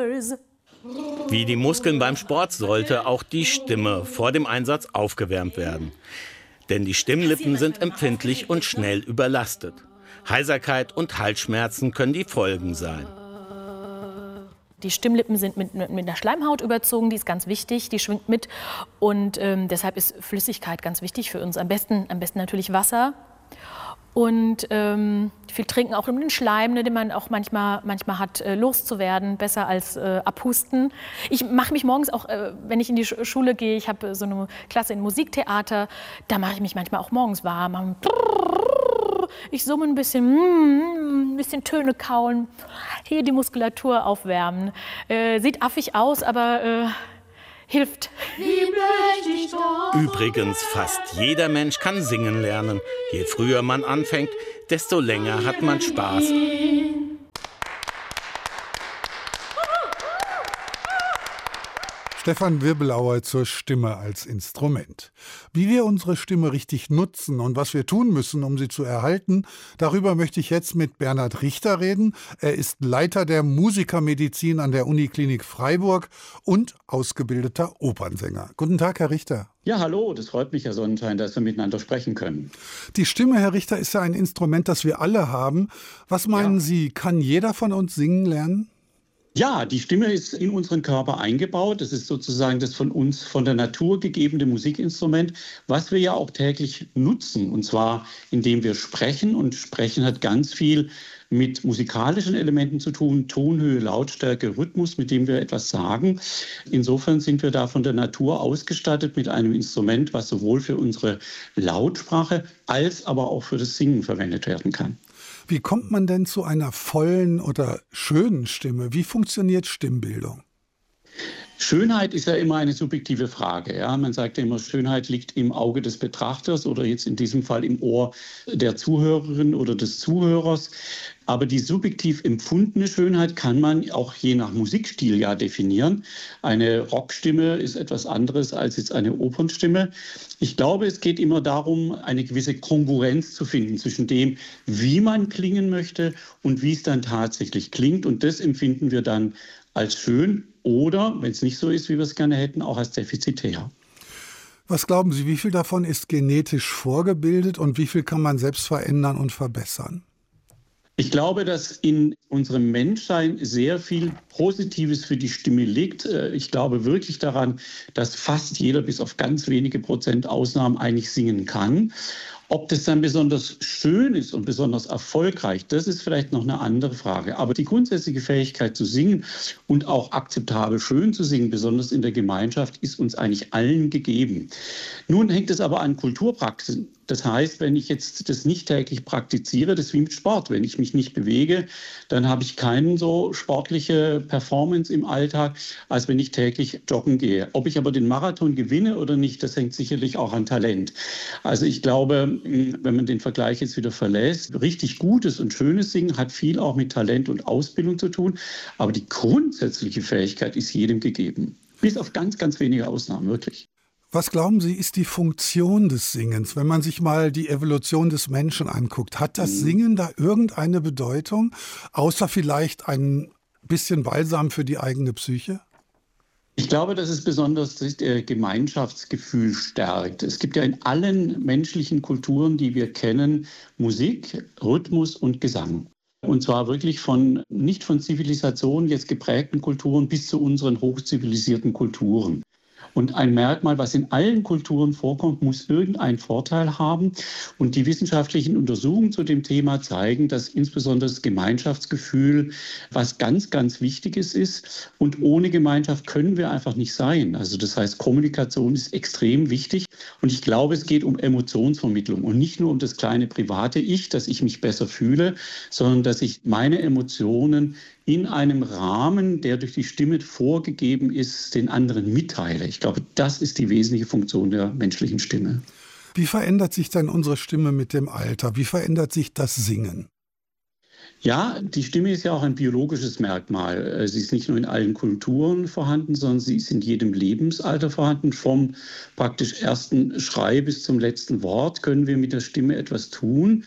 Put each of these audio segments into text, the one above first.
Wie die Muskeln beim Sport sollte auch die Stimme vor dem Einsatz aufgewärmt werden. Denn die Stimmlippen sind empfindlich und schnell überlastet. Heiserkeit und Halsschmerzen können die Folgen sein. Die Stimmlippen sind mit einer Schleimhaut überzogen, die ist ganz wichtig, die schwingt mit. Und deshalb ist Flüssigkeit ganz wichtig für uns. Am besten natürlich Wasser. Und viel trinken, auch um den Schleim, den man auch manchmal hat, loszuwerden, besser als abhusten. Ich mache mich morgens auch, wenn ich in die Schule gehe, ich habe so eine Klasse in Musiktheater, da mache ich mich manchmal auch morgens warm. Ich summe ein bisschen Töne kauen, hier die Muskulatur aufwärmen. Sieht affig aus, aber hilft. Übrigens, fast jeder Mensch kann singen lernen. Je früher man anfängt, desto länger hat man Spaß. Stefan Wirbelauer zur Stimme als Instrument. Wie wir unsere Stimme richtig nutzen und was wir tun müssen, um sie zu erhalten, darüber möchte ich jetzt mit Bernhard Richter reden. Er ist Leiter der Musikermedizin an der Uniklinik Freiburg und ausgebildeter Opernsänger. Guten Tag, Herr Richter. Ja, hallo, das freut mich, Herr Sonnenschein, dass wir miteinander sprechen können. Die Stimme, Herr Richter, ist ja ein Instrument, das wir alle haben. Was meinen Sie, kann jeder von uns singen lernen? Ja, die Stimme ist in unseren Körper eingebaut. Das ist sozusagen das von uns, von der Natur gegebene Musikinstrument, was wir ja auch täglich nutzen. Und zwar, indem wir sprechen. Und Sprechen hat ganz viel mit musikalischen Elementen zu tun. Tonhöhe, Lautstärke, Rhythmus, mit dem wir etwas sagen. Insofern sind wir da von der Natur ausgestattet mit einem Instrument, was sowohl für unsere Lautsprache als aber auch für das Singen verwendet werden kann. Wie kommt man denn zu einer vollen oder schönen Stimme? Wie funktioniert Stimmbildung? Schönheit ist ja immer eine subjektive Frage. Ja? Man sagt ja immer, Schönheit liegt im Auge des Betrachters oder jetzt in diesem Fall im Ohr der Zuhörerin oder des Zuhörers. Aber die subjektiv empfundene Schönheit kann man auch je nach Musikstil ja definieren. Eine Rockstimme ist etwas anderes als jetzt eine Opernstimme. Ich glaube, es geht immer darum, eine gewisse Kongruenz zu finden zwischen dem, wie man klingen möchte und wie es dann tatsächlich klingt. Und das empfinden wir dann als schön oder, wenn es nicht so ist, wie wir es gerne hätten, auch als defizitär. Was glauben Sie, wie viel davon ist genetisch vorgebildet und wie viel kann man selbst verändern und verbessern? Ich glaube, dass in unserem Menschsein sehr viel Positives für die Stimme liegt. Ich glaube wirklich daran, dass fast jeder bis auf ganz wenige Prozent Ausnahmen eigentlich singen kann. Ob das dann besonders schön ist und besonders erfolgreich, das ist vielleicht noch eine andere Frage. Aber die grundsätzliche Fähigkeit zu singen und auch akzeptabel schön zu singen, besonders in der Gemeinschaft, ist uns eigentlich allen gegeben. Nun hängt es aber an Kulturpraxisen. Das heißt, wenn ich jetzt das nicht täglich praktiziere, das ist wie mit Sport. Wenn ich mich nicht bewege, dann habe ich keine so sportliche Performance im Alltag, als wenn ich täglich joggen gehe. Ob ich aber den Marathon gewinne oder nicht, das hängt sicherlich auch an Talent. Also ich glaube, wenn man den Vergleich jetzt wieder verlässt, richtig gutes und schönes Singen hat viel auch mit Talent und Ausbildung zu tun. Aber die grundsätzliche Fähigkeit ist jedem gegeben. Bis auf ganz, ganz wenige Ausnahmen, wirklich. Was glauben Sie, ist die Funktion des Singens, wenn man sich mal die Evolution des Menschen anguckt? Hat das Singen da irgendeine Bedeutung, außer vielleicht ein bisschen Balsam für die eigene Psyche? Ich glaube, dass es besonders das Gemeinschaftsgefühl stärkt. Es gibt ja in allen menschlichen Kulturen, die wir kennen, Musik, Rhythmus und Gesang. Und zwar wirklich nicht von Zivilisation jetzt geprägten Kulturen bis zu unseren hochzivilisierten Kulturen. Und ein Merkmal, was in allen Kulturen vorkommt, muss irgendeinen Vorteil haben. Und die wissenschaftlichen Untersuchungen zu dem Thema zeigen, dass insbesondere das Gemeinschaftsgefühl was ganz, ganz Wichtiges ist. Und ohne Gemeinschaft können wir einfach nicht sein. Also das heißt, Kommunikation ist extrem wichtig. Und ich glaube, es geht um Emotionsvermittlung und nicht nur um das kleine private Ich, dass ich mich besser fühle, sondern dass ich meine Emotionen in einem Rahmen, der durch die Stimme vorgegeben ist, den anderen mitteile. Ich glaube, das ist die wesentliche Funktion der menschlichen Stimme. Wie verändert sich denn unsere Stimme mit dem Alter? Wie verändert sich das Singen? Ja, die Stimme ist ja auch ein biologisches Merkmal. Sie ist nicht nur in allen Kulturen vorhanden, sondern sie ist in jedem Lebensalter vorhanden. Vom praktisch ersten Schrei bis zum letzten Wort können wir mit der Stimme etwas tun.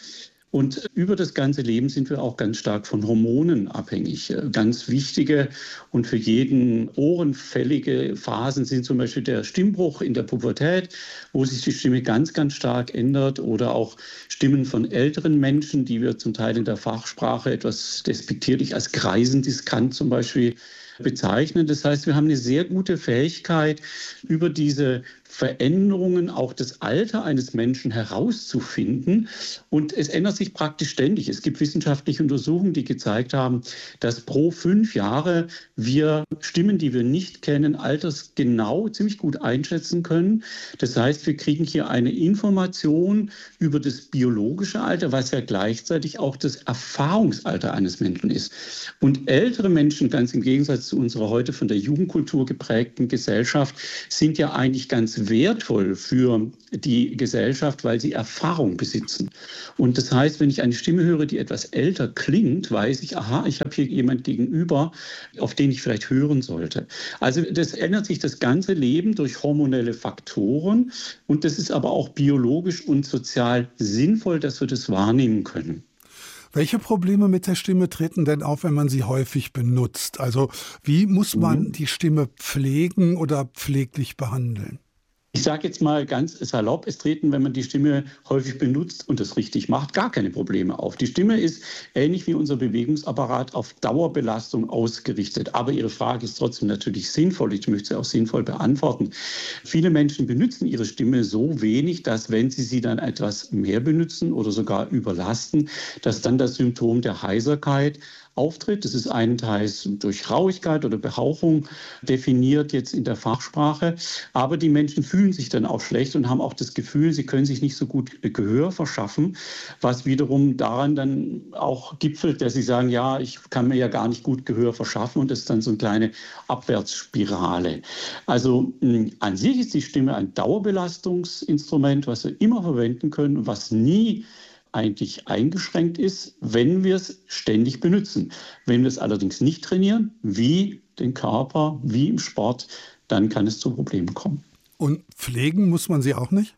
Und über das ganze Leben sind wir auch ganz stark von Hormonen abhängig. Ganz wichtige und für jeden ohrenfällige Phasen sind zum Beispiel der Stimmbruch in der Pubertät, wo sich die Stimme ganz, ganz stark ändert, oder auch Stimmen von älteren Menschen, die wir zum Teil in der Fachsprache etwas despektierlich als Greisendiskant zum Beispiel bezeichnen. Das heißt, wir haben eine sehr gute Fähigkeit, über diese Veränderungen, auch das Alter eines Menschen herauszufinden. Und es ändert sich praktisch ständig. Es gibt wissenschaftliche Untersuchungen, die gezeigt haben, dass pro 5 Jahre wir Stimmen, die wir nicht kennen, altersgenau ziemlich gut einschätzen können. Das heißt, wir kriegen hier eine Information über das biologische Alter, was ja gleichzeitig auch das Erfahrungsalter eines Menschen ist. Und ältere Menschen, ganz im Gegensatz zu unserer heute von der Jugendkultur geprägten Gesellschaft, sind ja eigentlich ganz wertvoll für die Gesellschaft, weil sie Erfahrung besitzen. Und das heißt, wenn ich eine Stimme höre, die etwas älter klingt, weiß ich, aha, ich habe hier jemand gegenüber, auf den ich vielleicht hören sollte. Also das ändert sich das ganze Leben durch hormonelle Faktoren, und das ist aber auch biologisch und sozial sinnvoll, dass wir das wahrnehmen können. Welche Probleme mit der Stimme treten denn auf, wenn man sie häufig benutzt? Also wie muss man die Stimme pflegen oder pfleglich behandeln? Ich sage jetzt mal ganz salopp, es treten, wenn man die Stimme häufig benutzt und das richtig macht, gar keine Probleme auf. Die Stimme ist ähnlich wie unser Bewegungsapparat auf Dauerbelastung ausgerichtet. Aber Ihre Frage ist trotzdem natürlich sinnvoll. Ich möchte sie auch sinnvoll beantworten. Viele Menschen benutzen ihre Stimme so wenig, dass, wenn sie dann etwas mehr benutzen oder sogar überlasten, dass dann das Symptom der Heiserkeit auftritt. Das ist einenteils durch Rauigkeit oder Behauchung definiert jetzt in der Fachsprache. Aber die Menschen fühlen sich dann auch schlecht und haben auch das Gefühl, sie können sich nicht so gut Gehör verschaffen, was wiederum daran dann auch gipfelt, dass sie sagen, ja, ich kann mir ja gar nicht gut Gehör verschaffen, und das ist dann so eine kleine Abwärtsspirale. Also an sich ist die Stimme ein Dauerbelastungsinstrument, was wir immer verwenden können und was nie eigentlich eingeschränkt ist, wenn wir es ständig benutzen. Wenn wir es allerdings nicht trainieren, wie den Körper, wie im Sport, dann kann es zu Problemen kommen. Und pflegen muss man sie auch nicht?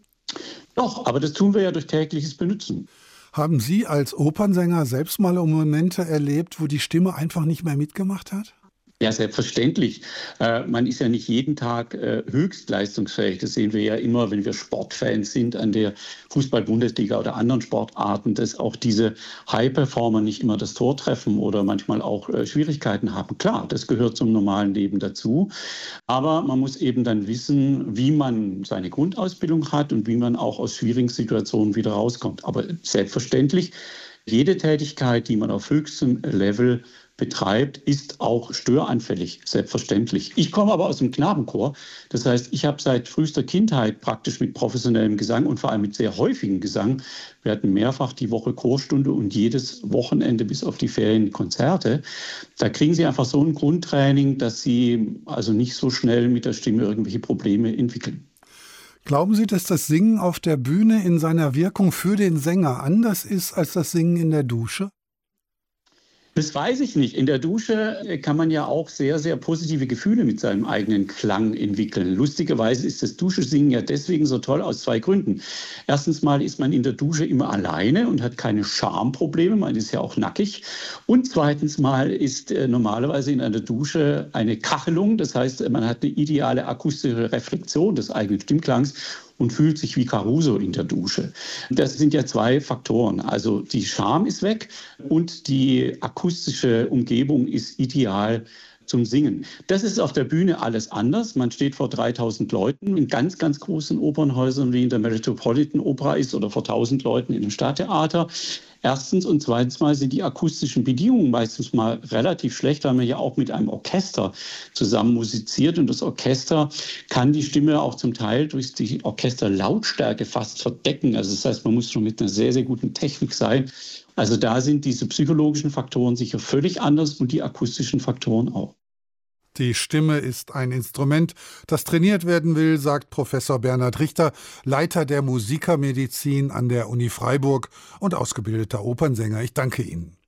Doch, aber das tun wir ja durch tägliches Benutzen. Haben Sie als Opernsänger selbst mal Momente erlebt, wo die Stimme einfach nicht mehr mitgemacht hat? Ja, selbstverständlich. Man ist ja nicht jeden Tag höchst leistungsfähig. Das sehen wir ja immer, wenn wir Sportfans sind an der Fußball-Bundesliga oder anderen Sportarten, dass auch diese High-Performer nicht immer das Tor treffen oder manchmal auch Schwierigkeiten haben. Klar, das gehört zum normalen Leben dazu. Aber man muss eben dann wissen, wie man seine Grundausbildung hat und wie man auch aus schwierigen Situationen wieder rauskommt. Aber selbstverständlich, jede Tätigkeit, die man auf höchstem Level betreibt, ist auch störanfällig, selbstverständlich. Ich komme aber aus dem Knabenchor. Das heißt, ich habe seit frühester Kindheit praktisch mit professionellem Gesang und vor allem mit sehr häufigem Gesang. Wir hatten mehrfach die Woche Chorstunde und jedes Wochenende bis auf die Ferien Konzerte. Da kriegen Sie einfach so ein Grundtraining, dass Sie also nicht so schnell mit der Stimme irgendwelche Probleme entwickeln. Glauben Sie, dass das Singen auf der Bühne in seiner Wirkung für den Sänger anders ist als das Singen in der Dusche? Das weiß ich nicht. In der Dusche kann man ja auch sehr, sehr positive Gefühle mit seinem eigenen Klang entwickeln. Lustigerweise ist das Duschesingen ja deswegen so toll aus 2 Gründen. Erstens mal ist man in der Dusche immer alleine und hat keine Schamprobleme. Man ist ja auch nackig. Und zweitens mal ist normalerweise in einer Dusche eine Kachelung. Das heißt, man hat eine ideale akustische Reflexion des eigenen Stimmklangs und fühlt sich wie Caruso in der Dusche. Das sind ja 2 Faktoren. Also die Scham ist weg und die akustische Umgebung ist ideal zum Singen. Das ist auf der Bühne alles anders. Man steht vor 3000 Leuten in ganz, ganz großen Opernhäusern, wie in der Metropolitan Opera ist, oder vor 1000 Leuten in einem Stadttheater. Erstens und zweitens mal sind die akustischen Bedingungen meistens mal relativ schlecht, weil man ja auch mit einem Orchester zusammen musiziert. Und das Orchester kann die Stimme auch zum Teil durch die Orchesterlautstärke fast verdecken. Also das heißt, man muss schon mit einer sehr, sehr guten Technik sein. Also da sind diese psychologischen Faktoren sicher völlig anders und die akustischen Faktoren auch. Die Stimme ist ein Instrument, das trainiert werden will, sagt Professor Bernhard Richter, Leiter der Musikermedizin an der Uni Freiburg und ausgebildeter Opernsänger. Ich danke Ihnen.